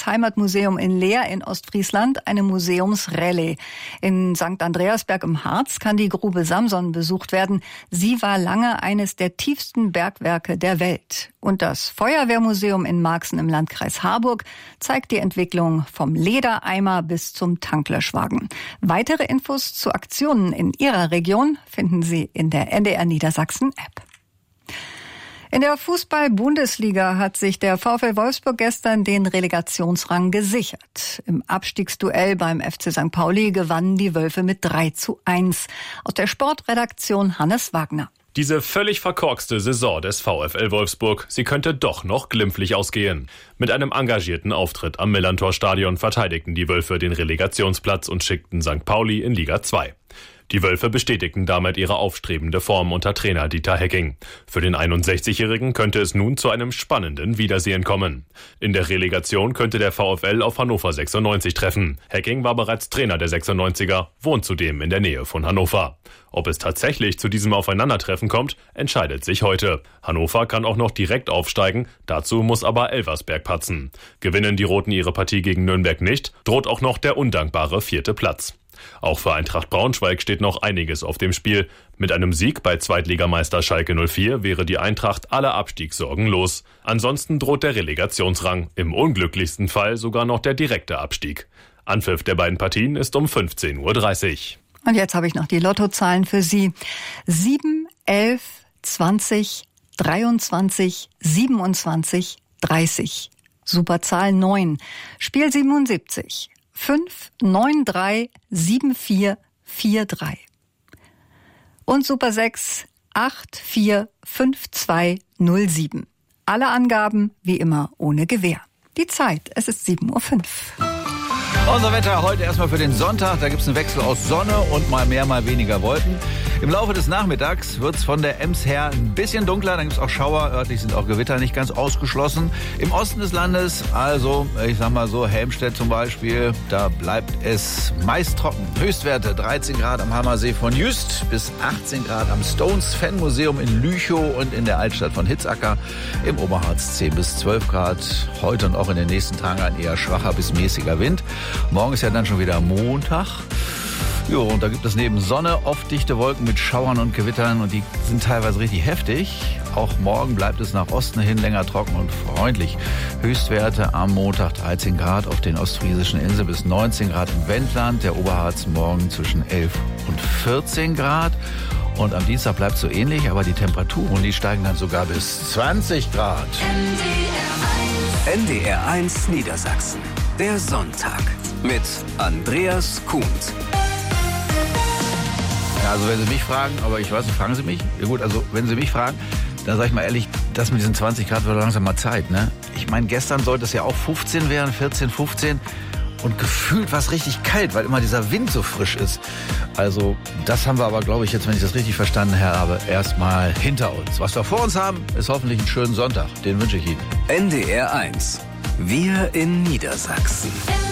Heinrichs Heimatmuseum in Leer in Ostfriesland eine Museumsrallye. In St. Andreasberg im Harz kann die Grube Samson besucht werden. Sie war lange eines der tiefsten Bergwerke der Welt. Und das Feuerwehrmuseum in Marxen im Landkreis Harburg zeigt die Entwicklung vom Ledereimer bis zum Tanklöschwagen. Weitere Infos zu Aktionen in Ihrer Region finden Sie in der NDR Niedersachsen App. In der Fußball-Bundesliga hat sich der VfL Wolfsburg gestern den Relegationsrang gesichert. Im Abstiegsduell beim FC St. Pauli gewannen die Wölfe mit 3:1. Aus der Sportredaktion Hannes Wagner. Diese völlig verkorkste Saison des VfL Wolfsburg, sie könnte doch noch glimpflich ausgehen. Mit einem engagierten Auftritt am Millantor-Stadion verteidigten die Wölfe den Relegationsplatz und schickten St. Pauli in Liga 2. Die Wölfe bestätigten damit ihre aufstrebende Form unter Trainer Dieter Hecking. Für den 61-Jährigen könnte es nun zu einem spannenden Wiedersehen kommen. In der Relegation könnte der VfL auf Hannover 96 treffen. Hecking war bereits Trainer der 96er, wohnt zudem in der Nähe von Hannover. Ob es tatsächlich zu diesem Aufeinandertreffen kommt, entscheidet sich heute. Hannover kann auch noch direkt aufsteigen, dazu muss aber Elversberg patzen. Gewinnen die Roten ihre Partie gegen Nürnberg nicht, droht auch noch der undankbare 4. Platz. Auch für Eintracht Braunschweig steht noch einiges auf dem Spiel. Mit einem Sieg bei Zweitligameister Schalke 04 wäre die Eintracht alle Abstiegssorgen los. Ansonsten droht der Relegationsrang, im unglücklichsten Fall sogar noch der direkte Abstieg. Anpfiff der beiden Partien ist um 15:30 Uhr. Und jetzt habe ich noch die Lottozahlen für Sie. 7, 11, 20, 23, 27, 30. Superzahl 9. Spiel 77. 5, 9, 3, 7, 4, 4, 3. Und Super 6, 8, 4, 5, 2, 0, 7. Alle Angaben wie immer ohne Gewähr. Die Zeit, es ist 7:05 Uhr. Unser Wetter heute erstmal für den Sonntag. Da gibt es einen Wechsel aus Sonne und mal mehr, mal weniger Wolken. Im Laufe des Nachmittags wird es von der Ems her ein bisschen dunkler. Dann gibt es auch Schauer. Örtlich sind auch Gewitter nicht ganz ausgeschlossen. Im Osten des Landes, also ich sag mal so Helmstedt zum Beispiel, da bleibt es meist trocken. Höchstwerte 13 Grad am Hammersee von Jüst bis 18 Grad am Stones Fan Museum in Lüchow und in der Altstadt von Hitzacker. Im Oberharz 10 bis 12 Grad. Heute und auch in den nächsten Tagen ein eher schwacher bis mäßiger Wind. Morgen ist ja dann schon wieder Montag. Jo, und da gibt es neben Sonne oft dichte Wolken mit Schauern und Gewittern und die sind teilweise richtig heftig. Auch morgen bleibt es nach Osten hin länger trocken und freundlich. Höchstwerte am Montag 13 Grad auf den ostfriesischen Inseln bis 19 Grad im Wendland. Der Oberharz morgen zwischen 11 und 14 Grad. Und am Dienstag bleibt es so ähnlich, aber die Temperaturen, die steigen dann sogar bis 20 Grad. NDR 1 Niedersachsen. Der Sonntag mit Andreas Kuhns. Ja, also wenn Sie mich fragen, aber ich weiß nicht, fragen Sie mich? Ja gut, also wenn Sie mich fragen, dann sage ich mal ehrlich, das mit diesen 20 Grad wird langsam mal Zeit, ne? Ich meine, gestern sollte es ja auch 15 werden, 14, 15 und gefühlt war es richtig kalt, weil immer dieser Wind so frisch ist. Also das haben wir aber, glaube ich, jetzt, wenn ich das richtig verstanden habe, erstmal hinter uns. Was wir vor uns haben, ist hoffentlich einen schönen Sonntag. Den wünsche ich Ihnen. NDR 1. Wir in Niedersachsen.